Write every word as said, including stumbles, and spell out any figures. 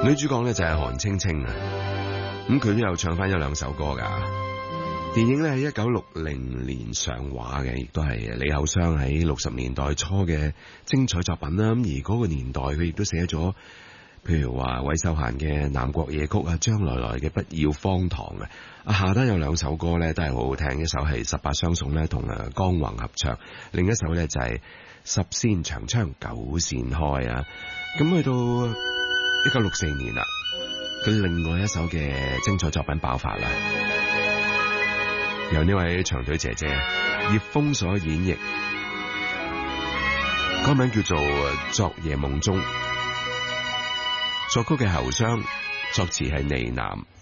女主角咧就係韓青青啊，咁佢都有唱翻一兩首歌噶。電影咧係一九六零年上畫嘅，亦都係李厚湘喺六十年代初嘅精彩作品啦。咁而嗰個年代佢亦都寫咗，譬如話韋秀嫻嘅《南國夜曲》啊，張來來嘅《不要荒唐》啊，啊下單有兩首歌咧都係好好聽，一首係《十八相送》咧同啊江宏合唱，另一首咧就係、是《十扇長窗九扇開》啊。咁去到一九六四年啦，佢另外一首嘅精彩作品爆發啦，由呢位長腿姐姐葉楓所演繹，歌名叫做《昨夜夢中》，作曲嘅侯湘，作詞係呢喃。